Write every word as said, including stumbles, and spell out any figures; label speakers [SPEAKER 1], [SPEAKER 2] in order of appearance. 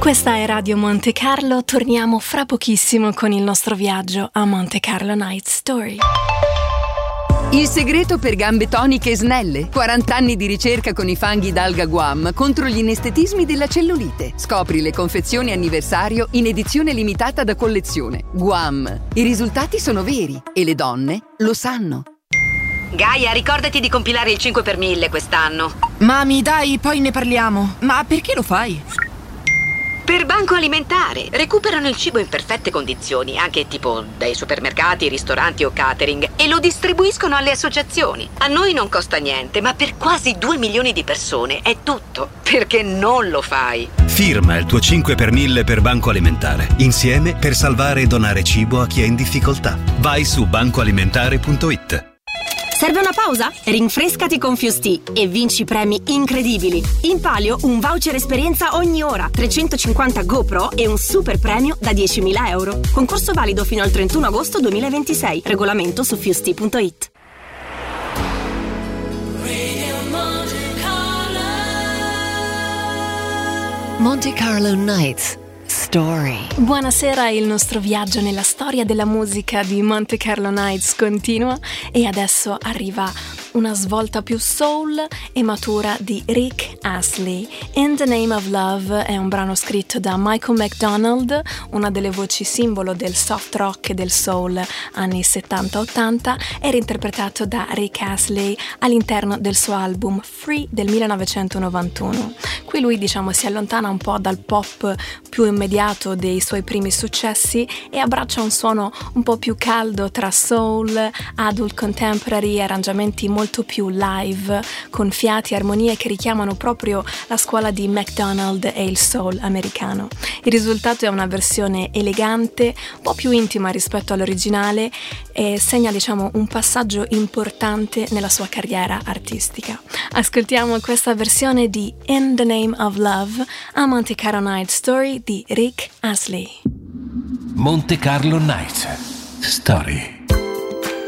[SPEAKER 1] Questa è Radio Monte Carlo, torniamo fra pochissimo con il nostro viaggio a Monte Carlo Night Story.
[SPEAKER 2] Il segreto per gambe toniche e snelle. quaranta anni di ricerca con i fanghi d'alga Guam contro gli inestetismi della cellulite. Scopri le confezioni anniversario in edizione limitata da collezione. Guam. I risultati sono veri e le donne lo sanno.
[SPEAKER 3] Gaia, ricordati di compilare il cinque per mille quest'anno.
[SPEAKER 4] Mami, dai, poi ne parliamo. Ma perché lo fai?
[SPEAKER 3] Per Banco Alimentare. Recuperano il cibo in perfette condizioni, anche tipo dai supermercati, ristoranti o catering, e lo distribuiscono alle associazioni. A noi non costa niente, ma per quasi due milioni di persone è tutto. Perché non lo fai?
[SPEAKER 5] Firma il tuo cinque per mille per Banco Alimentare. Insieme per salvare e donare cibo a chi è in difficoltà. Vai su banco alimentare punto it.
[SPEAKER 6] Serve una pausa? Rinfrescati con Fusti e vinci premi incredibili. In palio un voucher esperienza ogni ora, trecentocinquanta GoPro e un super premio da diecimila euro. Concorso valido fino al trentuno agosto duemilaventisei. Regolamento su fusti punto it.
[SPEAKER 7] Monte Carlo Nights Story.
[SPEAKER 1] Buonasera, il nostro viaggio nella storia della musica di Monte Carlo Nights continua e adesso arriva una svolta più soul e matura di Rick Astley. In the Name of Love è un brano scritto da Michael McDonald, una delle voci simbolo del soft rock e del soul anni settanta ottanta, era interpretato da Rick Astley all'interno del suo album Free del millenovecentonovantuno. Qui lui, diciamo, si allontana un po' dal pop più immediato dei suoi primi successi e abbraccia un suono un po' più caldo tra soul, adult contemporary e arrangiamenti molto più live, con fiati e armonie che richiamano proprio la scuola di McDonald e il soul americano. Il risultato è una versione elegante, un po' più intima rispetto all'originale e segna, diciamo, un passaggio importante nella sua carriera artistica. Ascoltiamo questa versione di In the Name of Love a Monte Carlo Night Story di Rick Astley.
[SPEAKER 8] Monte Carlo Night Story.